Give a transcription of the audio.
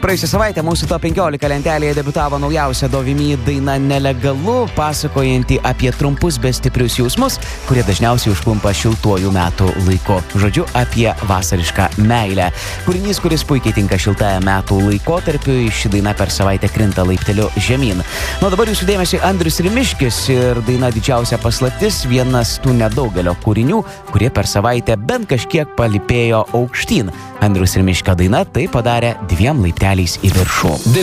Praėjusią savaitę mūsų top 15 lentelėje debiutavo naujausia Dovimi daina Nelegalu, pasakojanti apie trumpus bet stiprius jausmus, kurie dažniausiai užklumpa šiltuoju metų laiku. Žodžiu, apie vasarišką meilę. Kūrinys, kuris puikiai tinka šiltąją metų laikotarpiu, ši daina per savaitę krinta laipteliu žemyn. Nu, dabar jūsų dėmesį Andrius Rimiškis ir daina Didžiausia paslaptis, vienas tų nedaugelio kūrinių, kurie per savaitę bent kažkiek palipėjo aukštyn. Andrius Rimiškio daina tai padarė 2 laipteliais į viršų.